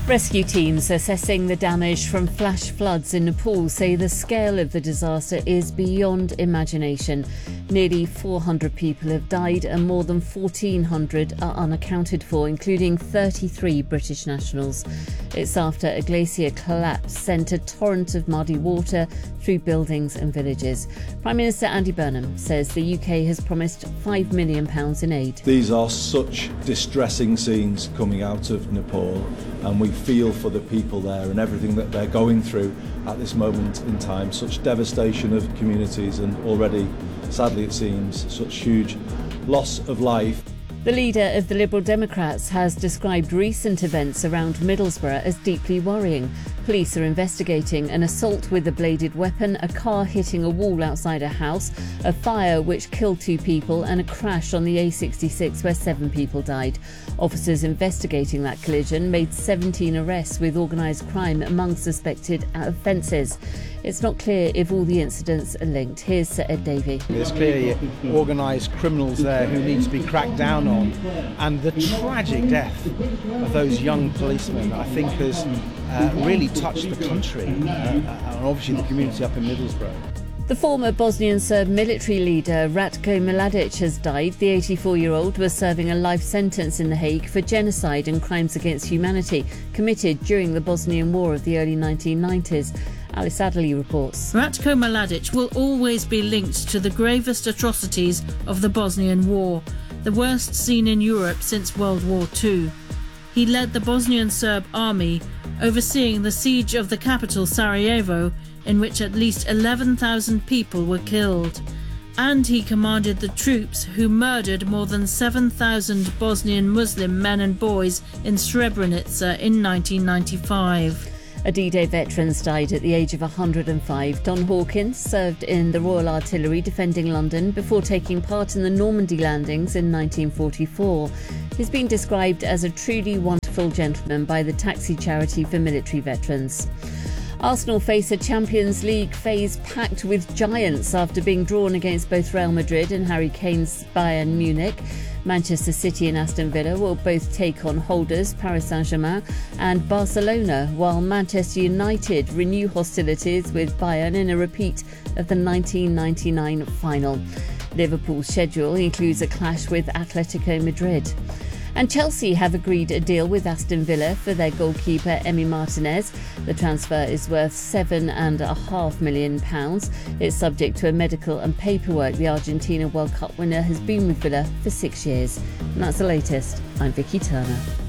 Rescue teams assessing the damage from flash floods in Nepal say the scale of the disaster is beyond imagination. Nearly 400 people have died and more than 1,400 are unaccounted for, including 33 British nationals. It's after a glacier collapse sent a torrent of muddy water through buildings and villages. Prime Minister Andy Burnham says the UK has promised £5 million in aid. These are such distressing scenes coming out of Nepal, and we feel for the people there and everything that they're going through at this moment in time. Such devastation of communities and already, sadly it seems, such huge loss of life. The leader of the Liberal Democrats has described recent events around Middlesbrough as deeply worrying. Police are investigating an assault with a bladed weapon, a car hitting a wall outside a house, a fire which killed 2 people and a crash on the A66 where 7 people died. Officers investigating that collision made 17 arrests with organised crime among suspected offences. It's not clear if all the incidents are linked. Here's Sir Ed Davey. There's clearly organised criminals there who need to be cracked down on, and the tragic death of those young policemen, I think, has really touched the country and obviously the community up in Middlesbrough. The former Bosnian Serb military leader Ratko Mladic has died. The 84-year-old was serving a life sentence in The Hague for genocide and crimes against humanity committed during the Bosnian War of the early 1990s. Alice Adderley reports. Ratko Mladic will always be linked to the gravest atrocities of the Bosnian War, the worst seen in Europe since World War II. He led the Bosnian Serb army, overseeing the siege of the capital Sarajevo, in which at least 11,000 people were killed. And he commanded the troops who murdered more than 7,000 Bosnian Muslim men and boys in Srebrenica in 1995. A D-Day veterans died at the age of 105. Don Hawkins served in the Royal Artillery defending London before taking part in the Normandy landings in 1944. He's been described as a truly wonderful gentleman by the taxi charity for military veterans. Arsenal face a Champions League phase packed with giants after being drawn against both Real Madrid and Harry Kane's Bayern Munich. Manchester City and Aston Villa will both take on holders Paris Saint-Germain and Barcelona, while Manchester United renew hostilities with Bayern in a repeat of the 1999 final. Liverpool's schedule includes a clash with Atletico Madrid. And Chelsea have agreed a deal with Aston Villa for their goalkeeper Emi Martinez. The transfer is worth £7.5 million. It's subject to a medical and paperwork. The Argentina World Cup winner has been with Villa for 6 years. And that's the latest. I'm Vicky Turner.